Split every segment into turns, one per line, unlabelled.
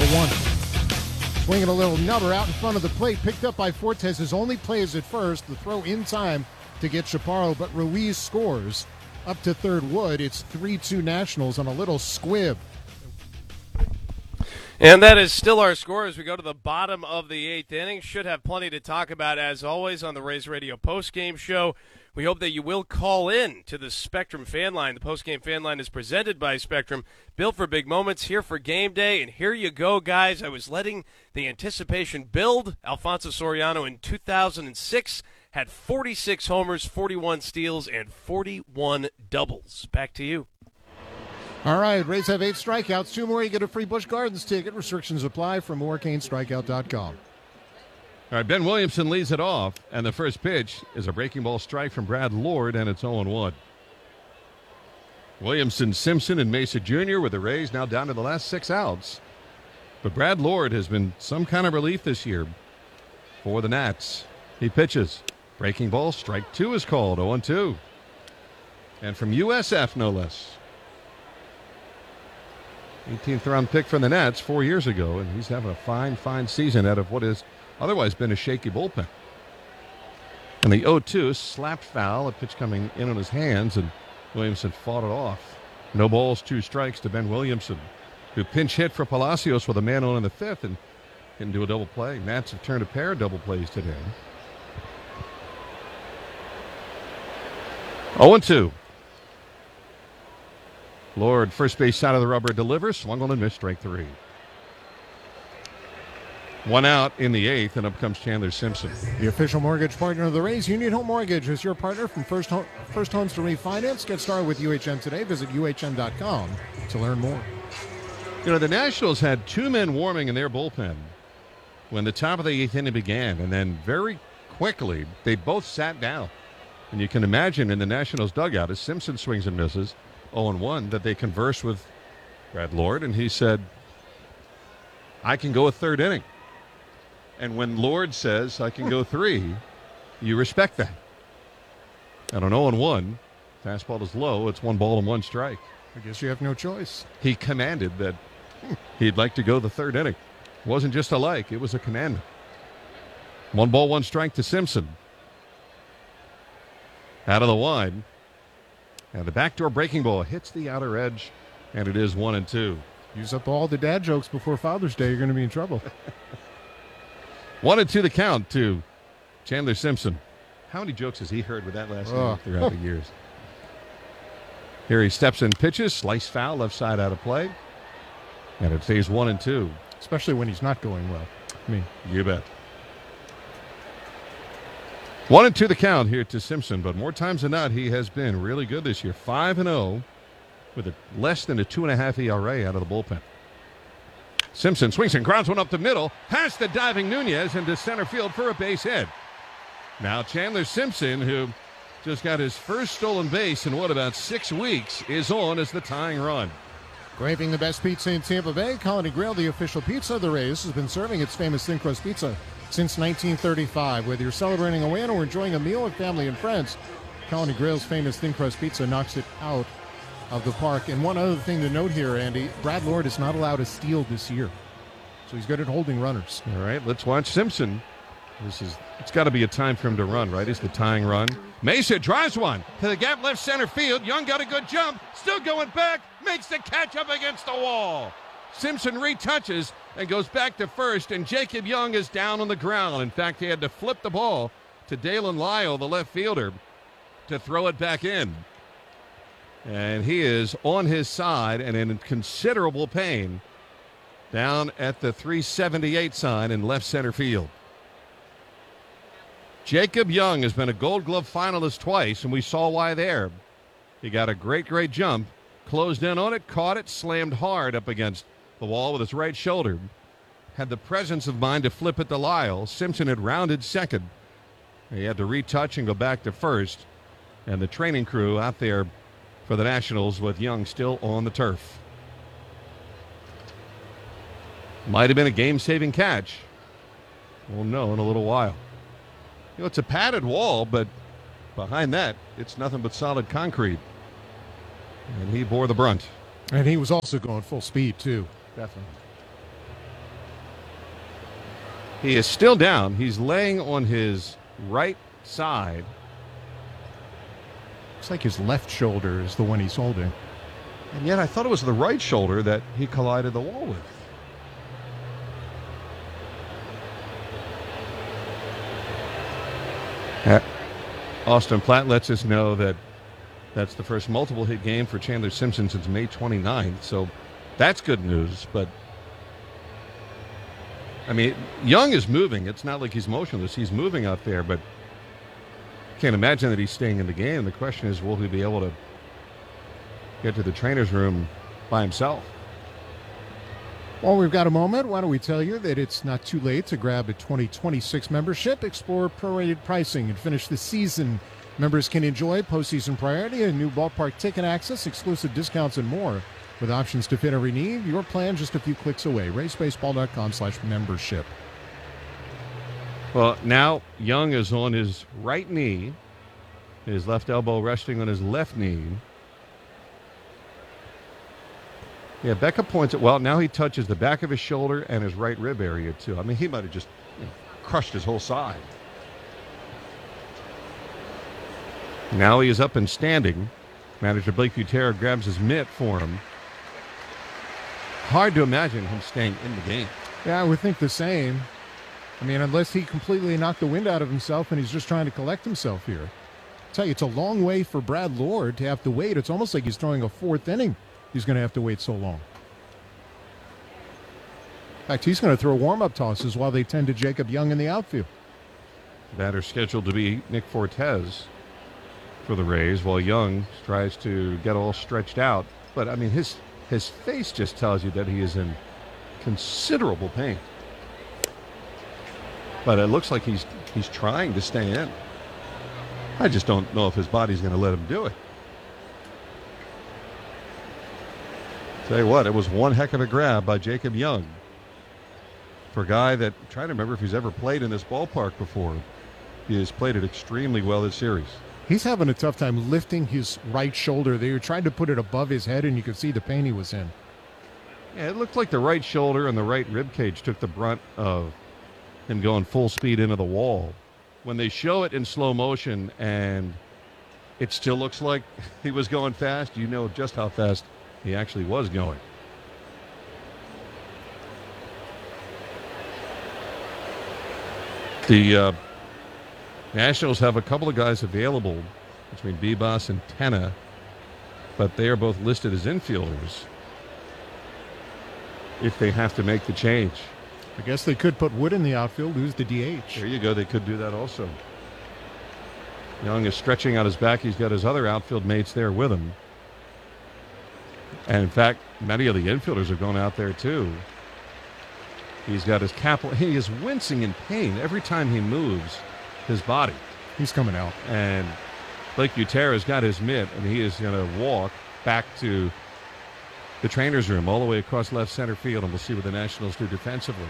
0-1. Swinging a little nubber out in front of the plate, picked up by Fortes. His only play is at first. The throw in time to get Chaparro, but Ruiz scores. Up to third Wood. It's 3-2 Nationals on a little squib.
And that is still our score as we go to the bottom of the eighth inning. Should have plenty to talk about, as always, on the Rays Radio postgame show. We hope that you will call in to the Spectrum fan line. The postgame fan line is presented by Spectrum, built for big moments, here for game day. And here you go, guys. I was letting the anticipation build. Alfonso Soriano in 2006 had 46 homers, 41 steals, and 41 doubles. Back to you.
All right, Rays have 8 strikeouts. 2 more, you get a free Busch Gardens ticket. Restrictions apply from morecanestrikeout.com.
All right, Ben Williamson leads it off, and the first pitch is a breaking ball strike from Brad Lord, and it's 0-1. Williamson, Simpson, and Mesa Jr. with the Rays now down to the last 6 outs. But Brad Lord has been some kind of relief this year for the Nats. He pitches. Breaking ball, strike 2 is called, 0-2. And from USF, no less. 18th round pick from the Nats 4 years ago, and he's having a fine season out of what has otherwise been a shaky bullpen. And the 0-2 slapped foul, a pitch coming in on his hands, and Williamson fought it off. No balls, 2 strikes to Ben Williamson, who pinch hit for Palacios with a man on in the 5th and didn't do a double play. Nats have turned a pair of double plays today. 0-2. Lord, first base side of the rubber, delivers. Swung on and missed, strike 3. 1 out in the 8th, and up comes Chandler Simpson.
The official mortgage partner of the Rays, Union Home Mortgage, is your partner from First Homes to Refinance. Get started with UHN today. Visit UHN.com to learn more.
You know, the Nationals had 2 men warming in their bullpen when the top of the 8th inning began, and then very quickly they both sat down. And you can imagine in the Nationals dugout, as Simpson swings and misses, 0-1, that they conversed with Brad Lord, and he said, I can go a third inning. And when Lord says, I can go 3, you respect that. And on 0-1, fastball is low. It's 1 ball and 1 strike.
I guess you have no choice.
He commanded that he'd like to go the third inning. It wasn't just a like, it was a commandment. 1 ball, 1 strike to Simpson. Out of the wide. And the backdoor breaking ball hits the outer edge, and it is 1-2.
Use up all the dad jokes before Father's Day. You're going to be in trouble.
1-2 the count to Chandler Simpson. How many jokes has he heard with that last name throughout the years? Here he steps in, pitches, slice foul, left side out of play. And it stays 1-2.
Especially when he's not going well.
You bet. 1-2 the count here to Simpson, but more times than not, he has been really good this year. 5-0 with a less than a 2.5 ERA out of the bullpen. Simpson swings and grounds one up the middle, past the diving Nunez into center field for a base hit. Now Chandler Simpson, who just got his first stolen base in about 6 weeks, is on as the tying run.
Craving the best pizza in Tampa Bay? Colony Grill, the official pizza of the Rays, has been serving its famous thin crust pizza since 1935. Whether you're celebrating a win or enjoying a meal with family and friends, Colony Grill's famous thin crust pizza knocks it out of the park. And one other thing to note here, Andy, Brad Lord is not allowed to steal this year. So he's good at holding runners.
All right, let's watch Simpson. It's got to be a time for him to run, right? It's the tying run. Mesa drives one to the gap left center field. Young got a good jump, still going back, makes the catch up against the wall. Simpson retouches and goes back to first, and Jacob Young is down on the ground. In fact, he had to flip the ball to Dalen Lyle, the left fielder, to throw it back in. And he is on his side and in considerable pain down at the 378 sign in left center field. Jacob Young has been a Gold Glove finalist twice, and we saw why there. He got a great jump, closed in on it, caught it, slammed hard up against the wall with his right shoulder. Had the presence of mind to flip it to Lyle. Simpson had rounded second. He had to retouch and go back to first. And the training crew out there for the Nationals with Young still on the turf. Might have been a game-saving catch. We'll know in a little while. You know, it's a padded wall, but behind that, it's nothing but solid concrete. And he bore the brunt.
And he was also going full speed, too.
Definitely. He is still down. He's laying on his right side.
Looks like his left shoulder is the one he's holding.
And yet I thought it was the right shoulder that he collided the wall with. Austin Platt lets us know that that's the first multiple hit game for Chandler Simpson since May 29th. So that's good news. But, I mean, Young is moving. It's not like he's motionless. He's moving out there, but can't imagine that he's staying in the game. The question is, will he be able to get to the trainer's room by himself?
Well, we've got a moment. Why don't we tell you that it's not too late to grab a 2026 membership, explore prorated pricing, and finish the season. Members can enjoy postseason priority and new ballpark ticket access, exclusive discounts, and more. With options to fit every need, your plan just a few clicks away. RaceBaseball.com/membership.
Well, now Young is on his right knee, his left elbow resting on his left knee. Yeah, Becca points at, well, now he touches the back of his shoulder and his right rib area, too. I mean, he might have just crushed his whole side. Now he is up and standing. Manager Blake Butera grabs his mitt for him. Hard to imagine him staying in the game.
Yeah, I would think the same. I mean, unless he completely knocked the wind out of himself and he's just trying to collect himself here. I tell you, it's a long way for Brad Lord to have to wait. It's almost like he's throwing a fourth inning. He's going to have to wait so long. In fact, he's going to throw warm-up tosses while they tend to Jacob Young in the outfield.
Batter scheduled to be Nick Fortes for the Rays, while Young tries to get all stretched out. But, I mean, his face just tells you that he is in considerable pain. But it looks like he's trying to stay in. I just don't know if his body's going to let him do it. Tell you what, it was one heck of a grab by Jacob Young. For a guy that, I'm trying to remember if he's ever played in this ballpark before. He has played it extremely well this series.
He's having a tough time lifting his right shoulder. They were trying to put it above his head, and you could see the pain he was in.
Yeah, it looked like the right shoulder and the right rib cage took the brunt of him going full speed into the wall. When they show it in slow motion and it still looks like he was going fast, you know just how fast he actually was going. The Nationals have a couple of guys available between Bibas and Tenna, but they are both listed as infielders if they have to make the change.
I guess they could put Wood in the outfield, lose the DH.
There you go. They could do that also. Young is stretching out his back. He's got his other outfield mates there with him. And in fact, many of the infielders are going out there too. He's got his cap. He is wincing in pain every time he moves his body.
He's coming out.
And Blake Butera's got his mitt, and he is going to walk back to the trainer's room all the way across left center field, and we'll see what the Nationals do defensively.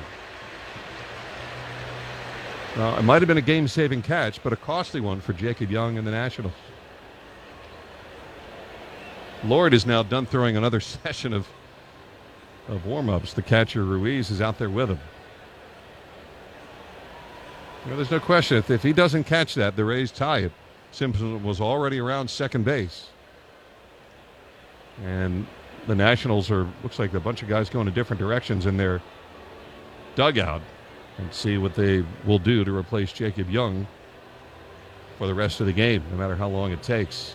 Well, it might have been a game-saving catch, but a costly one for Jacob Young and the Nationals. Lord is now done throwing another session of warm-ups. The catcher, Ruiz, is out there with him. You know, there's no question. If he doesn't catch that, the Rays tie it. Simpson was already around second base. And the Nationals looks like a bunch of guys going in different directions in their dugout, and see what they will do to replace Jacob Young for the rest of the game, no matter how long it takes.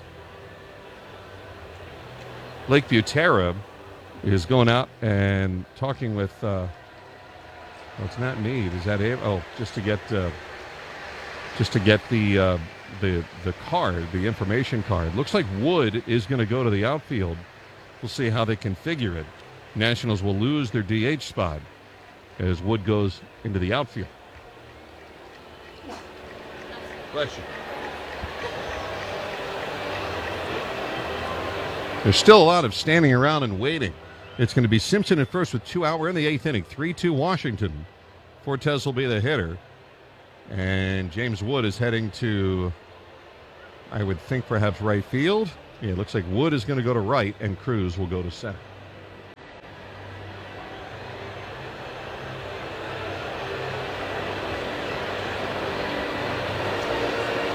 Blake Butera is going out and talking with, it's not Meade. Is that Abe? Oh, just to get the card, the information card. Looks like Wood is going to go to the outfield. We'll see how they configure it. Nationals will lose their DH spot as Wood goes into the outfield. Bless you. There's still a lot of standing around and waiting. It's going to be Simpson at first with 2 out. We're in the eighth inning. 3-2 Washington. Fortes will be the hitter. And James Wood is heading to, I would think, perhaps right field. Yeah, it looks like Wood is going to go to right, and Cruz will go to center.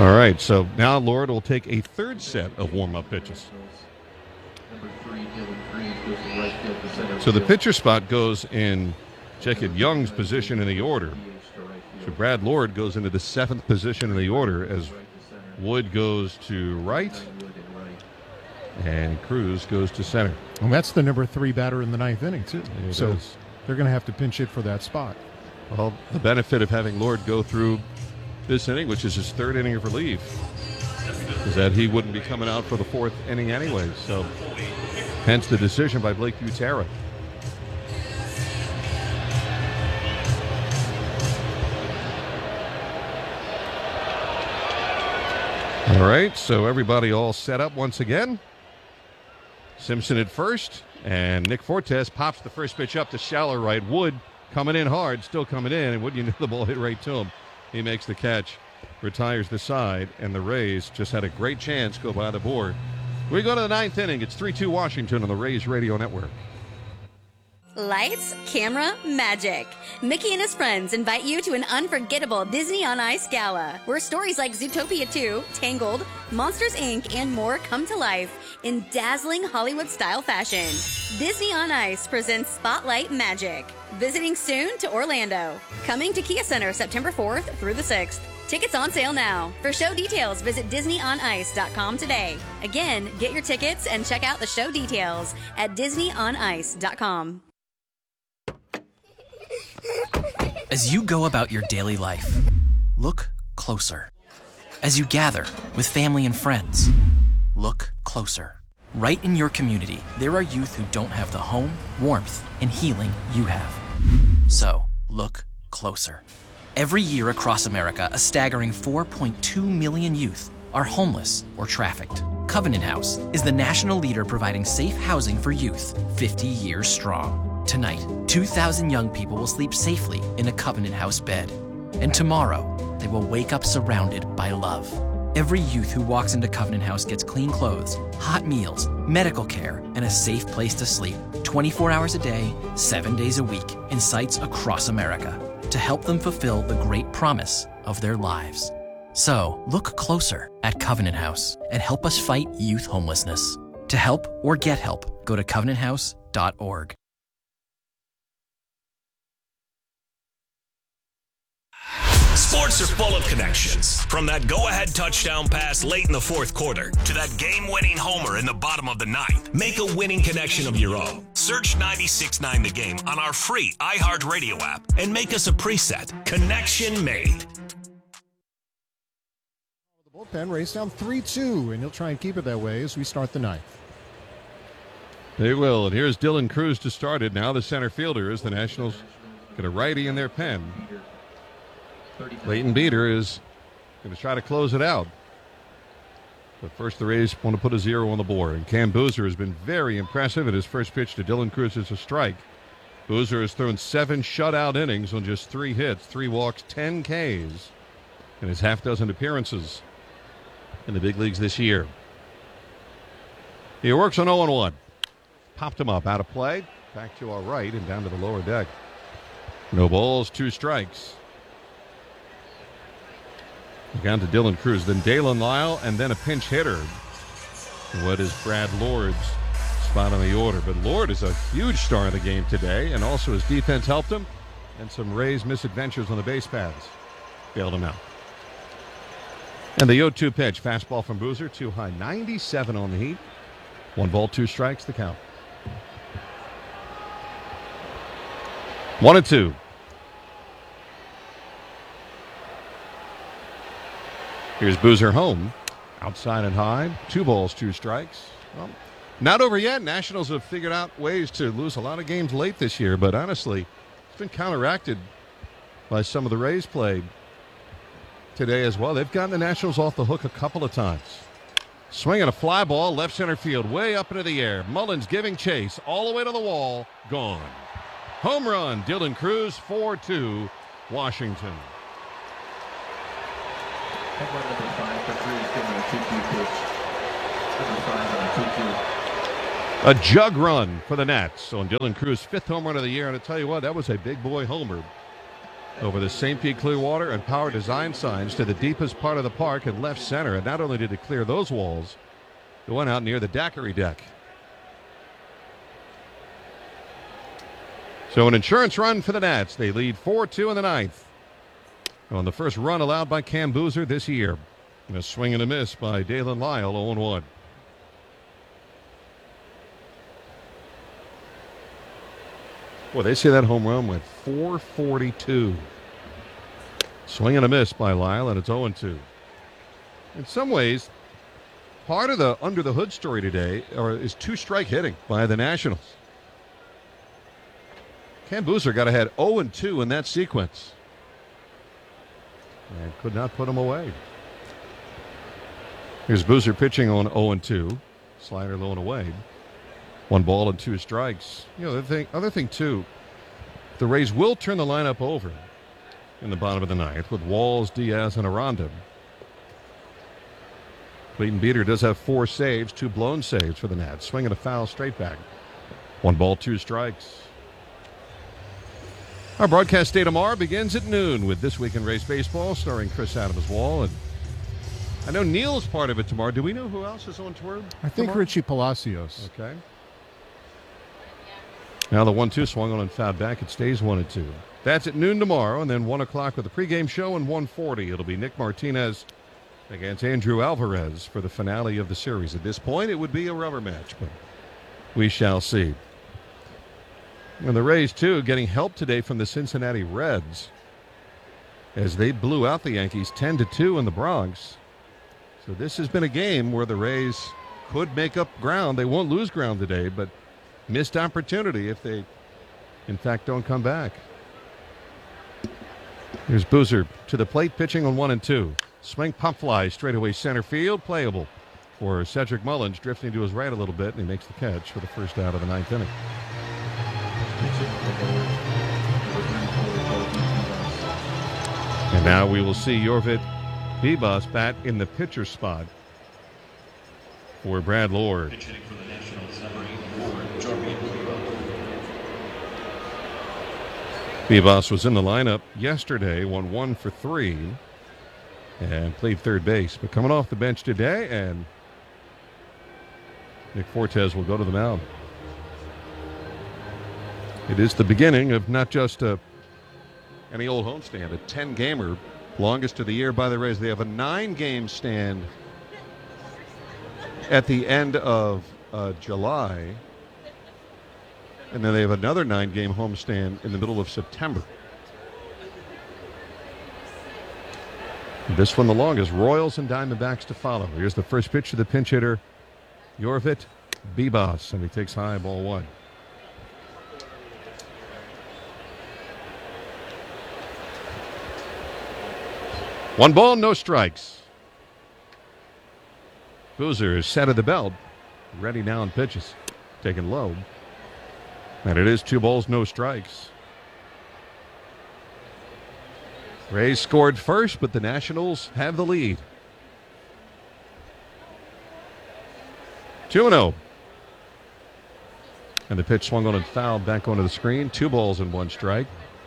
All right, so now Lord will take a third set of warm-up pitches. So the pitcher spot goes in Jacob Young's position in the order. So Brad Lord goes into the 7th position in the order as Wood goes to right and Cruz goes to center.
And that's the number 3 batter in the 9th inning, too.
It
so
is.
they're going to have to pinch hit for that spot.
Well, the benefit of having Lord go through this inning, which is his 3rd inning of relief, is that he wouldn't be coming out for the 4th inning anyway. So hence the decision by Blake Butera. All right, so everybody all set up once again. Simpson at first, and Nick Fortes pops the first pitch up to shallow right. Wood coming in hard, still coming in, and wouldn't you know, the ball hit right to him. He makes the catch, retires the side, and the Rays just had a great chance go by the board. We go to the 9th inning. It's 3-2 Washington on the Rays Radio Network.
Lights, camera, magic. Mickey and his friends invite you to an unforgettable Disney on Ice gala, where stories like Zootopia 2, Tangled, Monsters, Inc., and more come to life in dazzling Hollywood-style fashion. Disney on Ice presents Spotlight Magic. Visiting soon to Orlando. Coming to Kia Center September 4th through the 6th. Tickets on sale now. For show details, visit DisneyOnIce.com today. Again, get your tickets and check out the show details at DisneyOnIce.com.
As you go about your daily life, look closer. As you gather with family and friends, look closer. Right in your community, there are youth who don't have the home, warmth, and healing you have. So, look closer. Every year across America, a staggering 4.2 million youth are homeless or trafficked. Covenant House is the national leader providing safe housing for youth, 50 years strong. Tonight, 2,000 young people will sleep safely in a Covenant House bed. And tomorrow, they will wake up surrounded by love. Every youth who walks into Covenant House gets clean clothes, hot meals, medical care, and a safe place to sleep 24 hours a day, 7 days a week in sites across America to help them fulfill the great promise of their lives. So, look closer at Covenant House and help us fight youth homelessness. To help or get help, go to covenanthouse.org.
Sports are full of connections. From that go-ahead touchdown pass late in the 4th quarter to that game-winning homer in the bottom of the 9th. Make a winning connection of your own. Search 96.9 The Game on our free iHeartRadio app and make us a preset. Connection made.
The bullpen Rays down 3-2, and he'll try and keep it that way as we start the 9th.
They will, and here's Dylan Cruz to start it. Now the center fielder is the Nationals get a righty in their pen. Leighton Beater is going to try to close it out. But first the Rays want to put a 0 on the board. And Cam Boozer has been very impressive, and his first pitch to Dylan Cruz is a strike. Boozer has thrown 7 shutout innings on just 3 hits, 3 walks, 10 Ks in his half dozen appearances in the big leagues this year. He works on 0-1. Popped him up, out of play. Back to our right and down to the lower deck. No balls, 2 strikes. Down to Dylan Cruz, then Dalen Lyle, and then a pinch hitter. What is Brad Lord's spot on the order? But Lord is a huge star in the game today, and also his defense helped him, and some Rays misadventures on the base paths bailed him out. And the 0-2 pitch, fastball from Boozer, too high, 97 on the heat. 1 ball, 2 strikes, the count. 1-2. Here's Boozer home, outside and high. 2 balls, 2 strikes. Well, not over yet. Nationals have figured out ways to lose a lot of games late this year, but honestly, it's been counteracted by some of the Rays play today as well. They've gotten the Nationals off the hook a couple of times. Swinging a fly ball, left center field, way up into the air. Mullins giving chase, all the way to the wall, gone. Home run, Dylan Cruz, 4-2, Washington.
Number 5 for 3 is given a 2-2 pitch. Number 5 on a 2-2.
A jug run for the Nats on Dylan Cruz's 5th home run of the year. And I tell you what, that was a big boy homer over the St. Pete Clearwater and Power Design signs to the deepest part of the park and left center. And not only did it clear those walls, it went out near the daiquiri deck. So an insurance run for the Nats. They lead 4-2 in the ninth. On the first run allowed by Cam Boozer this year. And a swing and a miss by Dalen Lyle, 0-1. Boy, they say that home run went 442. Swing and a miss by Lyle, and it's 0-2. In some ways, part of the under the hood story today is two-strike hitting by the Nationals. Cam Boozer got ahead 0-2 in that sequence and could not put him away. Here's Boozer pitching on 0-2. Slider low and away. 1 ball and 2 strikes. You know, the other thing too, the Rays will turn the lineup over in the bottom of the ninth with Walls, Diaz, and Aranda. Clayton Beeter does have 4 saves, 2 blown saves for the Nats. Swinging a foul straight back. 1 ball, 2 strikes. Our broadcast day tomorrow begins at noon with This Week in Rays Baseball, starring Chris Adams-Wall. And I know Neil's part of it tomorrow. Do we know who else is on tour?
I think
tomorrow?
Richie Palacios.
Okay. Now the 1-2 swung on and fouled back. It stays 1-2. That's at noon tomorrow, and then 1 o'clock with the pregame show, and 1:40 it'll be Nick Martinez against Andrew Alvarez for the finale of the series. At this point, it would be a rubber match, but we shall see. And the Rays, too, getting help today from the Cincinnati Reds as they blew out the Yankees 10-2 in the Bronx. So this has been a game where the Rays could make up ground. They won't lose ground today, but missed opportunity if they, in fact, don't come back. Here's Boozer to the plate, pitching on 1-2. Swing, pop fly, straightaway center field, playable for Cedric Mullins, drifting to his right a little bit, and he makes the catch for the first out of the ninth inning. And now we will see Jorvit Bibas bat in the pitcher spot for Brad Lord. Bibas was in the lineup yesterday, won 1 for 3, and played third base. But coming off the bench today, and Nick Fortes will go to the mound. It is the beginning of not just any old homestand, a 10-gamer, longest of the year by the Rays. They have a 9-game stand at the end of July, and then they have another 9-game homestand in the middle of September. This one the longest. Royals and Diamondbacks to follow. Here's the first pitch to the pinch hitter, Jorvit Bibas, and he takes high, ball 1. One ball, no strikes. Boozer is set of the belt. Ready now and pitches. Taken low. And it is 2 balls, no strikes. Rays scored first, but the Nationals have the lead. 2-0. And the pitch swung on and fouled back onto the screen. 2 balls and 1 strike.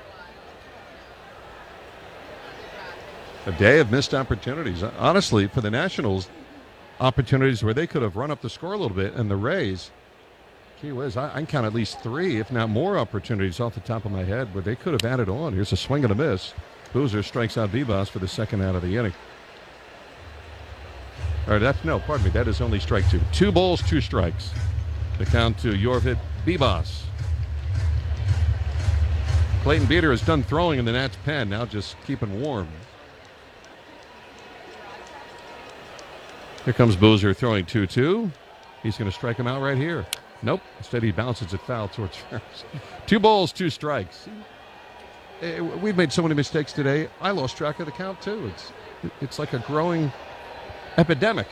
A day of missed opportunities. Honestly, for the Nationals, opportunities where they could have run up the score a little bit, and the Rays, gee whiz, I can count at least 3, if not more, opportunities off the top of my head where they could have added on. Here's a swing and a miss. Boozer strikes out Bibas for the second out of the inning. Or that is only strike 2. 2 balls, 2 strikes. The count to Jorvit Bibas. Clayton Beeter is done throwing in the Nats pen, now just keeping warm. Here comes Boozer throwing 2-2. He's going to strike him out right here. Nope. Instead, he bounces it foul towards first. 2 balls, 2 strikes. We've made so many mistakes today. I lost track of the count, too. It's like a growing epidemic.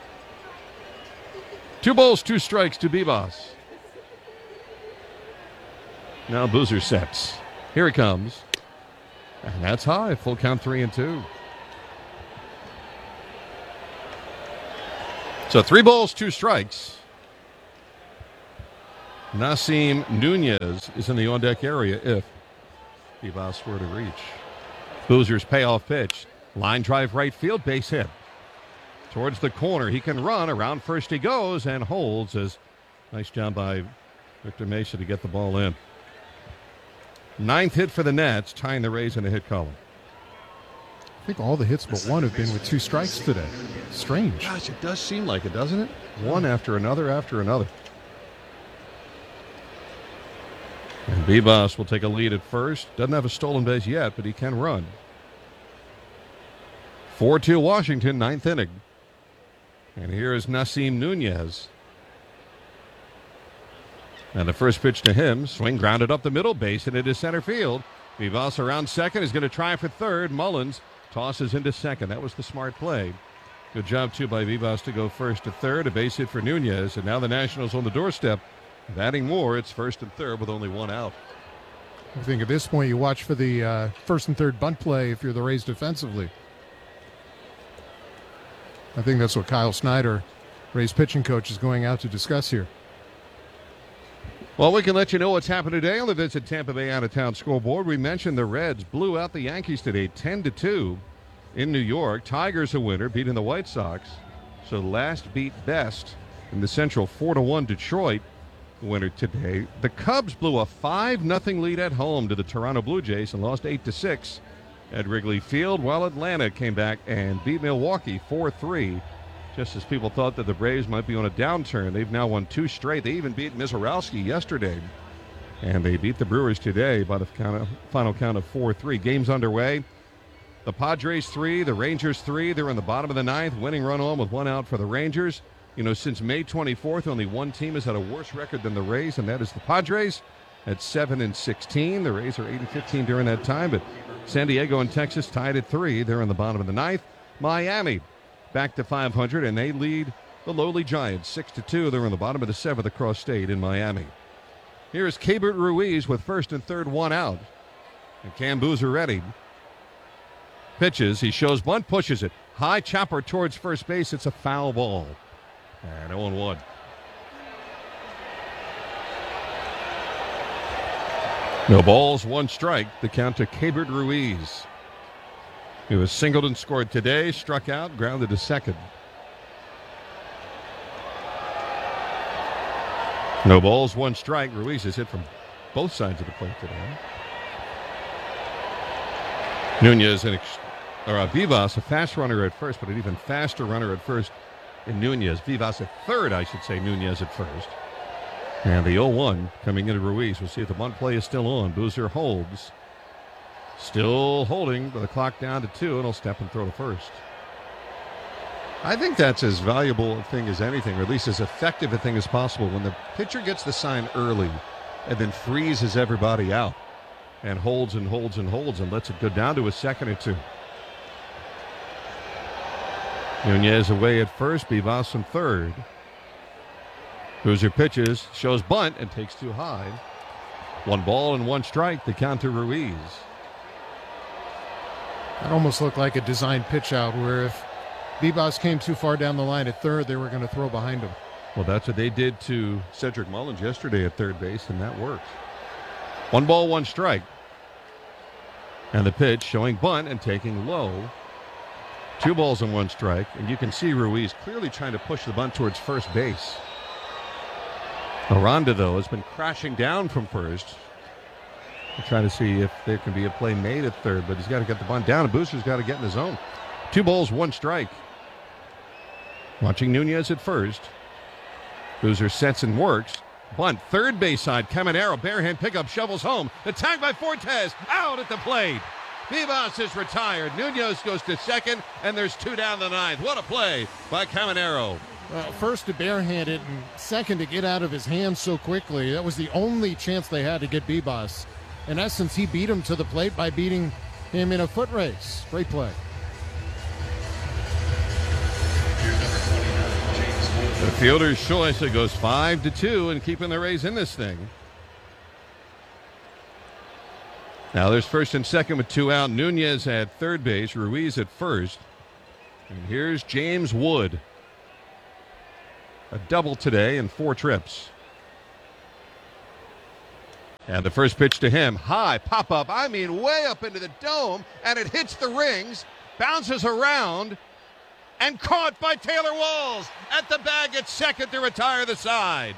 2 balls, 2 strikes to Bibas. Now Boozer sets. Here he comes. And that's high. Full count 3-2. So 3 balls, 2 strikes. Nasim Nunez is in the on-deck area if Vivas were to reach. Boozer's payoff pitch. Line drive right field, base hit. Towards the corner, he can run. Around first he goes and holds. As nice job by Victor Mesa to get the ball in. 9th hit for the Nats, tying the Rays in the hit column.
I think all the hits but one have been with 2 strikes today. Strange.
Gosh, it does seem like it, doesn't it? One after another after another. And Vivas will take a lead at first. Doesn't have a stolen base yet, but he can run. 4-2 Washington, 9th inning. And here is Nasim Nunez. And the first pitch to him, swing grounded up the middle, base and into center field. Vivas around second is going to try for third. Mullins tosses into second. That was the smart play. Good job, too, by Vivas to go first to third. A base hit for Nunez. And now the Nationals on the doorstep of adding more. It's first and third with only one out.
I think at this point you watch for the first and third bunt play if you're the Rays defensively. I think that's what Kyle Snyder, Rays pitching coach, is going out to discuss here.
Well, we can let you know what's happened today on the Visit Tampa Bay Out-of-Town scoreboard. We mentioned the Reds blew out the Yankees today 10-2 in New York. Tigers a winner, beating the White Sox. So last beat best in the Central, 4-1 Detroit winner today. The Cubs blew a 5-0 lead at home to the Toronto Blue Jays and lost 8-6 at Wrigley Field, while Atlanta came back and beat Milwaukee 4-3. Just as people thought that the Braves might be on a downturn, they've now won 2 straight. They even beat Mizorowski yesterday. And they beat the Brewers today by the final count of 4-3. Games underway. The Padres 3, the Rangers 3. They're in the bottom of the 9th. Winning run on with 1 out for the Rangers. You know, since May 24th, only one team has had a worse record than the Rays, and that is the Padres at 7-16. The Rays are 8-15 during that time, but San Diego and Texas tied at 3. They're in the bottom of the 9th. Miami back to 500, and they lead the lowly Giants 6-2. They're in the bottom of the 7th across state in Miami. Here's Keibert Ruiz with first and third, 1 out. And Cam Boozer ready. Pitches, he shows bunt, pushes it. High chopper towards first base. It's a foul ball. And 0-1. No balls, 1 strike. The count to Keibert Ruiz. He was singled and scored today, struck out, grounded to second. No balls, 1 strike. Ruiz has hit from both sides of the plate today. Nunez Vivas, a fast runner at first, but an even faster runner at first in Nunez. Vivas at third, I should say. Nunez at first. And the 0-1 coming into Ruiz. We'll see if the bunt play is still on. Boozer holds. Still holding, but the clock down to 2, and he'll step and throw to first. I think that's as valuable a thing as anything, or at least as effective a thing as possible, when the pitcher gets the sign early and then freezes everybody out and holds and holds and holds and lets it go down to a second or 2. Nunez away at first, Vivas in third. Boozer pitches, shows bunt, and takes 2 high. 1 ball and 1 strike, the count to Ruiz.
That almost looked like a designed pitch out where if Vivas came too far down the line at third, they were going to throw behind him.
Well, that's what they did to Cedric Mullins yesterday at third base, and that worked. 1 ball, 1 strike. And the pitch showing bunt and taking low. 2 balls and 1 strike, and you can see Ruiz clearly trying to push the bunt towards first base. Aranda, though, has been crashing down from first. We're trying to see if there can be a play made at third, but he's got to get the bunt down, and Boozer's got to get in the zone. 2 balls, 1 strike. Watching Nunez at first. Boozer sets and works. Bunt, third base side. Caminero, barehand pickup, shovels home. The tag by Fortes, out at the plate. Vivas is retired. Nunez goes to second, and there's 2 down the 9th. What a play by Caminero.
First to barehand it, and second to get out of his hands so quickly. That was the only chance they had to get Vivas. In essence, he beat him to the plate by beating him in a foot race. Great play.
The fielder's choice. It goes 5-2 and keeping the Rays in this thing. Now there's first and second with 2 out. Nunez at third base, Ruiz at first. And here's James Wood. A double today and 4 trips. And the first pitch to him, high, pop up, I mean way up into the dome, and it hits the rings, bounces around, and caught by Taylor Walls at the bag at second to retire the side.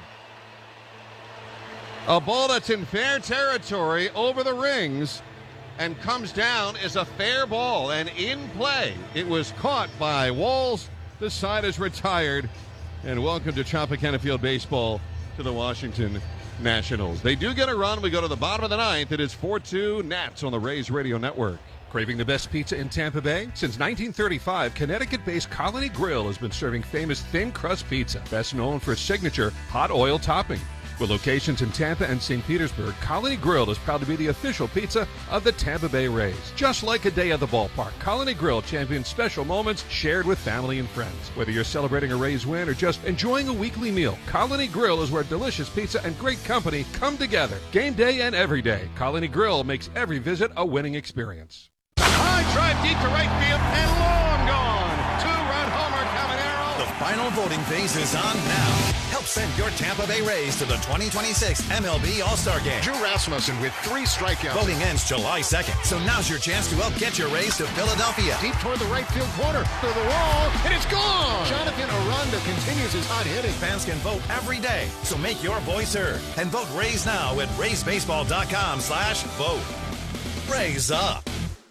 A ball that's in fair territory over the rings and comes down is a fair ball, and in play, it was caught by Walls. The side is retired, and welcome to Tropicana Field Baseball to the Washington Nationals. They do get a run. We go to the bottom of the ninth. It is 4-2 Nats on the Rays Radio Network.
Craving the best pizza in Tampa Bay? Since 1935, Connecticut-based Colony Grill has been serving famous thin crust pizza, best known for its signature hot oil topping. With locations in Tampa and St. Petersburg, Colony Grill is proud to be the official pizza of the Tampa Bay Rays. Just like a day at the ballpark, Colony Grill champions special moments shared with family and friends. Whether you're celebrating a Rays win or just enjoying a weekly meal, Colony Grill is where delicious pizza and great company come together. Game day and every day, Colony Grill makes every visit a winning experience.
High drive deep to right field and long gone. Two-run homer, Caminero.
The final voting phase is on now. Help send your Tampa Bay Rays to the 2026 MLB All-Star Game.
Drew Rasmussen with 3 strikeouts.
Voting ends July 2nd, so now's your chance to help get your Rays to Philadelphia.
Deep toward the right field corner, to the wall, and it's gone! Jonathan Aranda continues his hot hitting.
Fans can vote every day, so make your voice heard. And vote Rays now at RaysBaseball.com/vote. Rays up.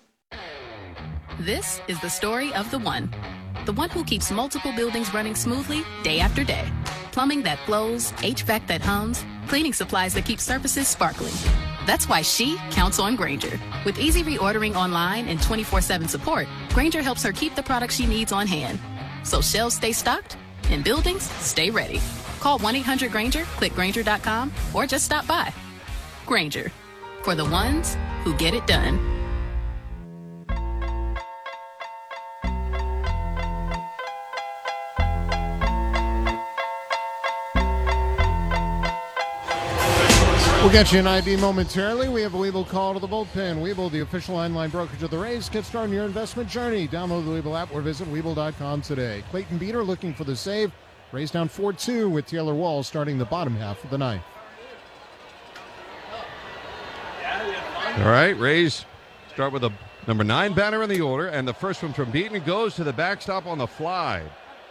This is the story of the one who keeps multiple buildings running smoothly day after day. Plumbing that flows, HVAC that hums, cleaning supplies that keep surfaces sparkling. That's why she counts on Grainger. With easy reordering online and 24/7 support, Grainger helps her keep the products she needs on hand. So shelves stay stocked and buildings stay ready. Call 1-800-GRAINGER, click Grainger.com, or just stop by. Grainger, for the ones who get it done.
We'll get you an IB momentarily. We have a Webull call to the bullpen. Webull, the official online brokerage of the Rays. Get started on your investment journey. Download the Webull app or visit Webull.com today. Clayton Beeter looking for the save. Rays down 4-2 with Taylor Walls starting the bottom half of the ninth.
All right, Rays start with a number 9 batter in the order, and the first one from Beaton goes to the backstop on the fly.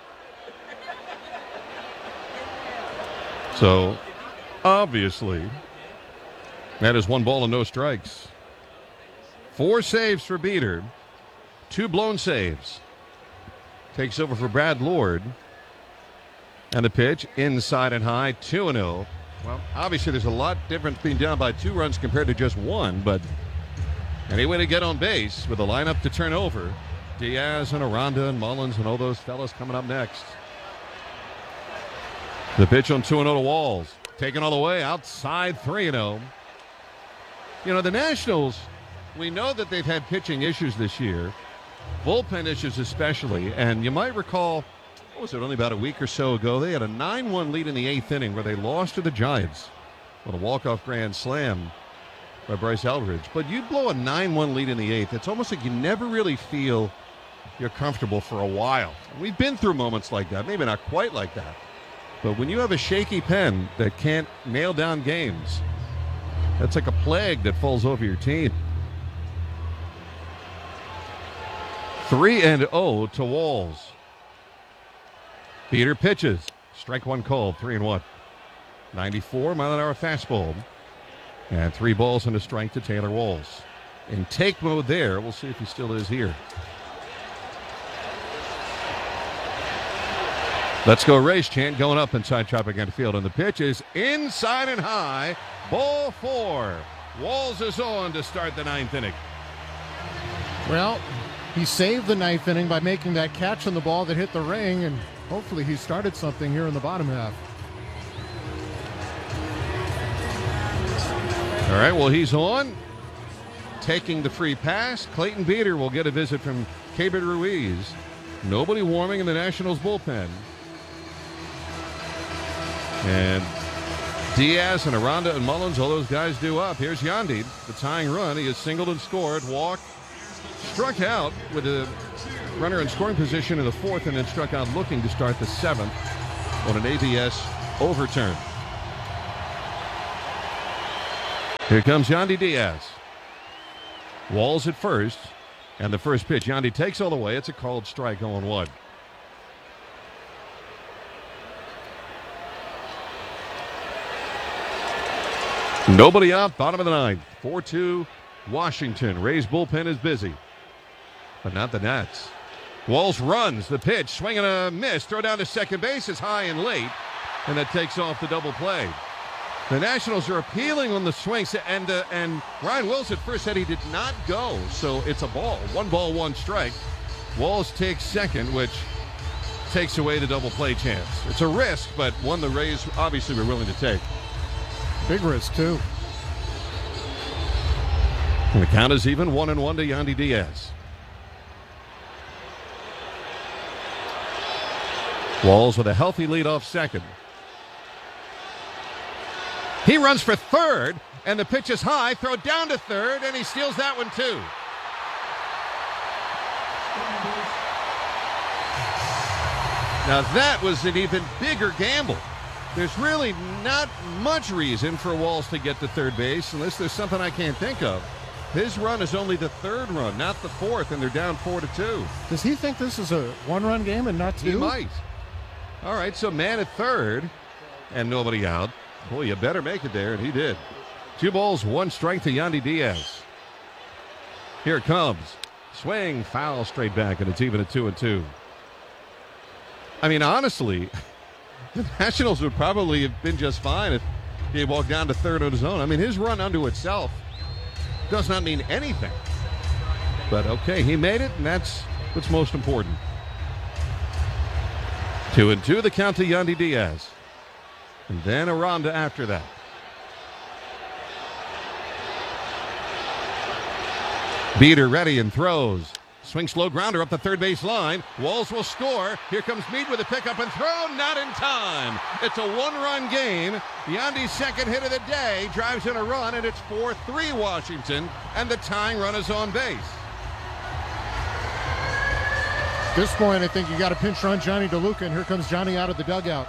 So, obviously, that is 1 ball and no strikes. 4 saves for Beeter, 2 blown saves. Takes over for Brad Lord. And the pitch, inside and high, 2-0. Well, obviously there's a lot difference being down by 2 runs compared to just 1, but any way to get on base with a lineup to turn over. Diaz and Aranda and Mullins and all those fellas coming up next. The pitch on 2-0 to Walls. Taken all the way outside 3-0. You know, the Nationals, we know that they've had pitching issues this year, bullpen issues especially, and you might recall, what was it, only about a week or so ago, they had a 9-1 lead in the 8th inning where they lost to the Giants on a walk-off grand slam by Bryce Eldridge. But you blow a 9-1 lead in the 8th, it's almost like you never really feel you're comfortable for a while. We've been through moments like that, maybe not quite like that. But when you have a shaky pen that can't nail down games, that's like a plague that falls over your team. 3-0 to Walls. Beeter pitches. Strike 1 called, 3-1. 94-mile-an-hour fastball. And 3 balls and a strike to Taylor Walls. In take mode there. We'll see if he still is here. Let's go Rays chant going up inside Tropicana Field. And the pitch is inside and high. Ball 4. Walls is on to start the 9th inning.
Well, he saved the 9th inning by making that catch on the ball that hit the ring, and hopefully he started something here in the bottom half.
All right, well, he's on. Taking the free pass. Clayton Beeter will get a visit from Keibert Ruiz. Nobody warming in the Nationals bullpen. And Diaz and Aranda and Mullins, all those guys do up. Here's Yandy, the tying run. He has singled and scored, walked, struck out with a runner in scoring position in the 4th, and then struck out looking to start the 7th on an ABS overturn. Here comes Yandy Diaz. Walls at first, and the first pitch. Yandy takes all the way. It's a called strike, 0-1. Nobody out, bottom of the ninth. 4-2, Washington. Rays bullpen is busy, but not the Nats. Walls runs the pitch, swing and a miss. Throw down to second base is high and late, and that takes off the double play. The Nationals are appealing on the swings, and Ryan Wilson first said he did not go, so it's a ball. 1 strike. Walls takes second, which takes away the double play chance. It's a risk, but one the Rays obviously were willing to take.
Big risk, too.
And the count is even, 1-1 to Yandy Diaz. Walls with a healthy lead off second. He runs for third, and the pitch is high. Throw down to third, and he steals that one, too. Now, that was an even bigger gamble. There's really not much reason for Walls to get to third base unless there's something I can't think of. His run is only the third run, not the fourth, and they're down 4-2.
Does he think this is a one-run game and not two?
He might. All right, so man at third and nobody out. Boy, you better make it there, and he did. 2 balls, 1 strike to Yandy Diaz. Here it comes. Swing, foul, straight back, and it's even at 2-2. I mean, honestly, the Nationals would probably have been just fine if he walked down to third on his own. I mean, his run unto itself does not mean anything. But okay, he made it, and that's what's most important. 2-2, the count to Yandy Diaz. And then Aranda after that. Beater ready and throws. Swing slow grounder up the third base line. Walls will score. Here comes Mead with a pickup and throw. Not in time. It's a 1-run game. Yandy's second hit of the day drives in a run, and it's 4-3 Washington, and the tying run is on base.
At this point, I think you got to pinch run Johnny DeLuca, and here comes Johnny out of the dugout.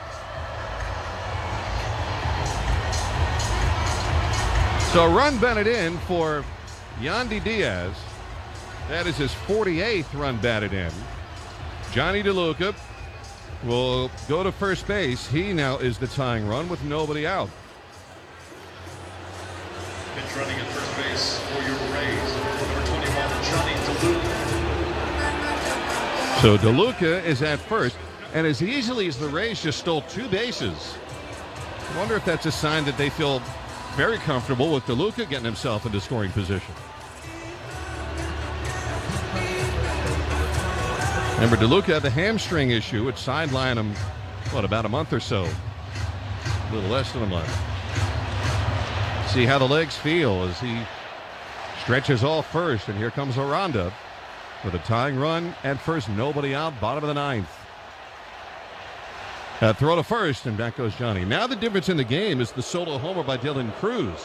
So a run batted in for Yandy Diaz. That is his 48th run batted in. Johnny DeLuca will go to first base. He now is the tying run with nobody out.
Pitch running at first base for your Rays, number 21, Johnny DeLuca.
So DeLuca is at first, and as easily as the Rays just stole 2 bases. I wonder if that's a sign that they feel very comfortable with DeLuca getting himself into scoring position. Remember, DeLuca had the hamstring issue, which sidelined him, about a month or so? A little less than a month. See how the legs feel as he stretches off first, and here comes Aranda with a tying run at first, nobody out, bottom of the ninth. Throw to first, and back goes Johnny. Now the difference in the game is the solo homer by Dylan Cruz.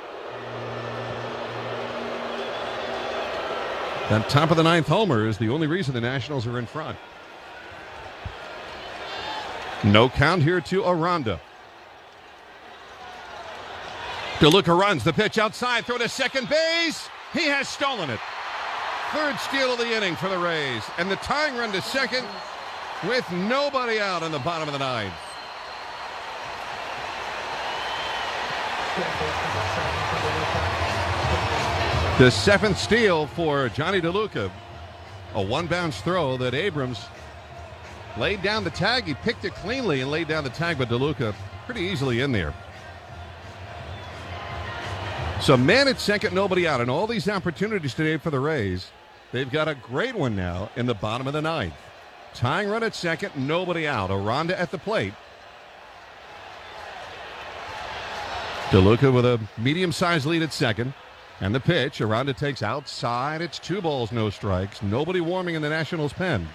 That top of the ninth homer is the only reason the Nationals are in front. No count here to Aranda. DeLuca runs the pitch outside, throw to second base. He has stolen it. Third steal of the inning for the Rays, and the tying run to second with nobody out in the bottom of the ninth. The 7th steal for Johnny DeLuca. A 1-bounce throw that Abrams laid down the tag. He picked it cleanly and laid down the tag, but DeLuca pretty easily in there. So man at second, nobody out. And all these opportunities today for the Rays, they've got a great one now in the bottom of the ninth. Tying run at second, nobody out. Aranda at the plate. DeLuca with a medium-sized lead at second. And the pitch, Aranda takes outside. It's 2 balls, no strikes. Nobody warming in the Nationals' pen.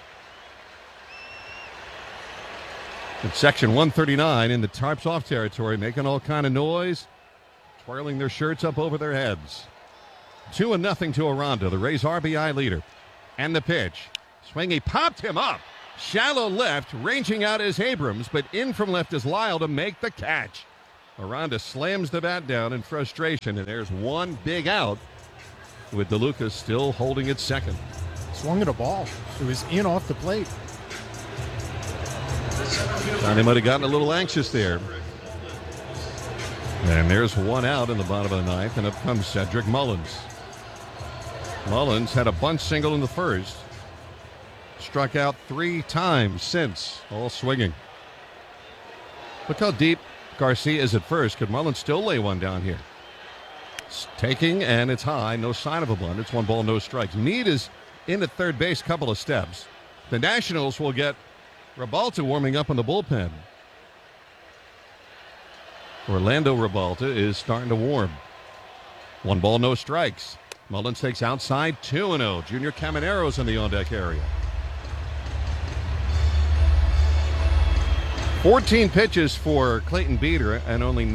It's section 139 in the tarps off territory, making all kind of noise, twirling their shirts up over their heads. 2-0 to Aranda, the Rays' RBI leader. And the pitch. Swing, he popped him up. Shallow left, ranging out is Abrams, but in from left is Lyle to make the catch. Aranda slams the bat down in frustration, and there's one big out with DeLuca still holding it second.
Swung at a ball. It was in off the plate.
They might have gotten a little anxious there. And there's one out in the bottom of the ninth, and up comes Cedric Mullins. Mullins had a bunt single in the first. Struck out 3 times since, all swinging. Look how deep Garcia is at first. Could Mullins still lay one down here? It's taking, and it's high. No sign of a bunt. It's 1 ball, no strikes. Meade is in at third base, couple of steps. The Nationals will get Ribalta warming up in the bullpen. Orlando Ribalta is starting to warm. 1 ball, no strikes. Mullins takes outside, 2-0. Junior Camanero's in the on-deck area. 14 pitches for Clayton Beeter and only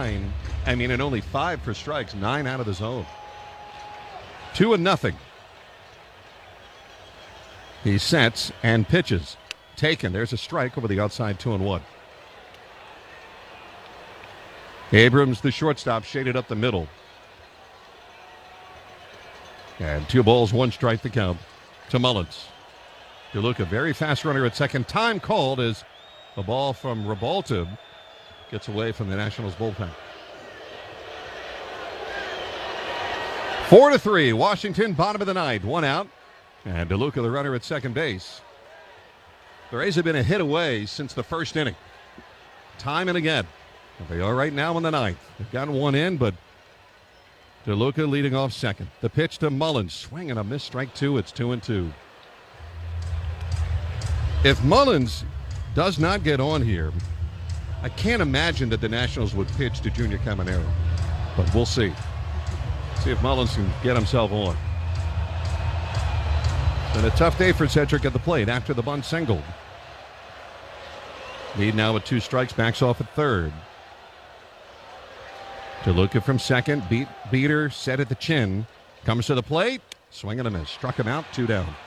5 for strikes, 9 out of the zone. 2-0. He sets and pitches. Taken. There's a strike over the outside, 2-1. Abrams, the shortstop, shaded up the middle. And 2 balls, 1 strike to count to Mullins. DeLuca, very fast runner at second. Time called as a ball from Ribalta gets away from the Nationals bullpen. 4-3, Washington, bottom of the ninth, 1 out. And DeLuca, the runner at second base. The Rays have been a hit away since the first inning. Time and again. They are right now in the ninth. They've gotten 1 in, but DeLuca leading off second. The pitch to Mullins. Swing and a miss, strike 2. It's 2-2. If Mullins does not get on here, I can't imagine that the Nationals would pitch to Junior Caminero. But we'll see. See if Mullins can get himself on. It's been a tough day for Cedric at the plate after the bunt single. Meade now with 2 strikes, backs off at third. DeLuca from second, Beater set at the chin. Comes to the plate, swing and a miss. Struck him out, 2 down.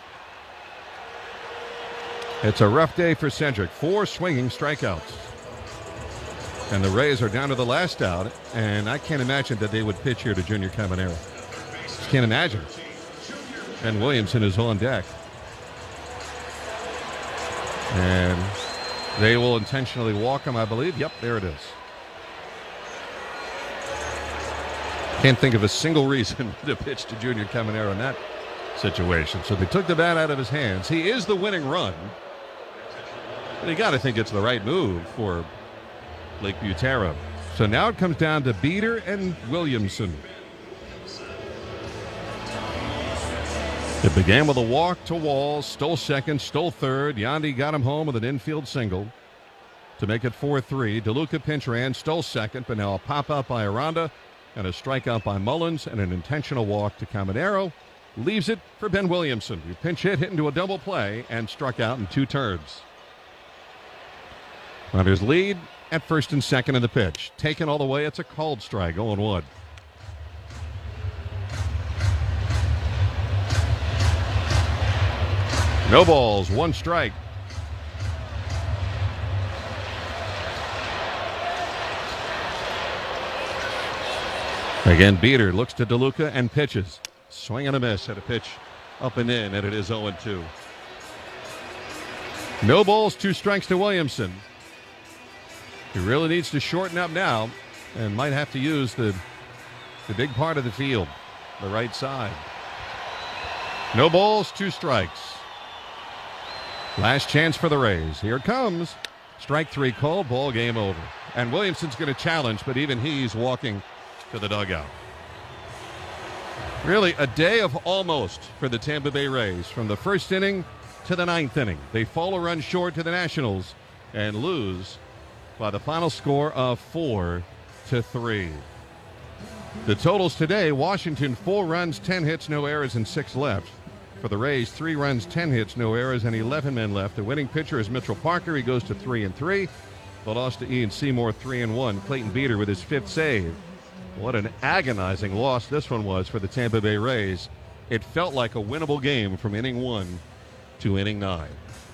It's a rough day for Cedric. 4 swinging strikeouts. And the Rays are down to the last out, and I can't imagine that they would pitch here to Junior Caminero. Just can't imagine. And Williamson is on deck. And they will intentionally walk him, I believe. Yep, there it is. Can't think of a single reason to pitch to Junior Caminero in that situation. So they took the bat out of his hands. He is the winning run. But you got to think it's the right move for Lake Butera. So now it comes down to Beater and Williamson. It began with a walk to Walls, stole second, stole third. Yandy got him home with an infield single to make it 4-3. DeLuca pinch ran, stole second, but now a pop-out by Aranda and a strikeout by Mullins and an intentional walk to Caminero. Leaves it for Ben Williamson, who pinch hit into a double play and struck out in 2 turns. Runners lead at first and second in the pitch. Taken all the way, it's a called strike, 0-1. No balls, 1 strike. Again, Beater looks to DeLuca and pitches. Swing and a miss at a pitch up and in, and it is 0-2. No balls, 2 strikes to Williamson. He really needs to shorten up now and might have to use the big part of the field, the right side. No balls, 2 strikes. Last chance for the Rays. Here it comes. Strike 3 called, ball game over. And Williamson's going to challenge, but even he's walking to the dugout. Really a day of almost for the Tampa Bay Rays. From the first inning to the 9th inning. They fall a run short to the Nationals and lose by the final score of 4-3. The totals today, Washington 4 runs, 10 hits, no errors, and 6 left. For the Rays, 3 runs, 10 hits, no errors, and 11 men left. The winning pitcher is Mitchell Parker. He goes to 3-3. The loss to Ian Seymour, 3-1. Clayton Beater with his 5th save. What an agonizing loss this one was for the Tampa Bay Rays. It felt like a winnable game from inning 1 to inning 9.